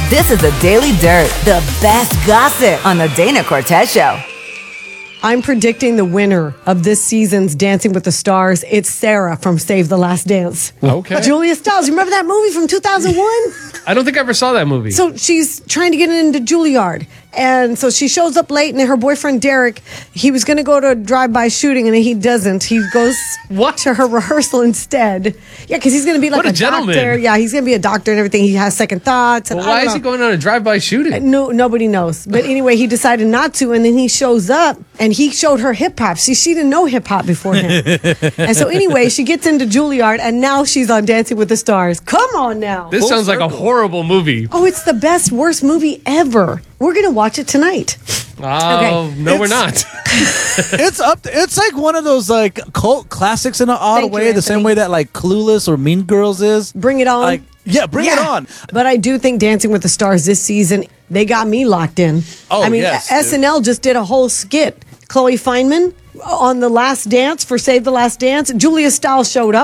This is the Daily Dirt, the best gossip on the Dana Cortez Show. I'm predicting the winner of this season's Dancing with the Stars. It's Sarah from Save the Last Dance. Okay. Julia Stiles. Remember that movie from 2001? I don't think I ever saw that movie. So she's trying to get into Juilliard. And so she shows up late, and her boyfriend, Derek, he was going to go to a drive-by shooting, and he doesn't. He goes to her rehearsal instead. Yeah, because he's going to be like What a gentleman. doctor. Yeah, he's going to be a doctor and everything. He has second thoughts. And Well, why is he going on a drive-by shooting? No, nobody knows. But anyway, he decided not to, and then he shows up, and he showed her hip-hop. See, she didn't know hip-hop before him. And so anyway, she gets into Juilliard, and now she's on Dancing with the Stars. Come on now. This sounds like a horrible movie. Oh, it's the best, worst movie ever. We're going to watch it tonight. Oh, no, we're not. It's like one of those like cult classics in an odd Thank you, way, the same Anthony. way that like Clueless or Mean Girls is. Bring it on. Like, yeah, bring it on. But I do think Dancing with the Stars this season, they got me locked in. Oh, I mean, yes, dude. SNL just did a whole skit. Chloe Fineman on The Last Dance for Save the Last Dance. Julia Stiles showed up.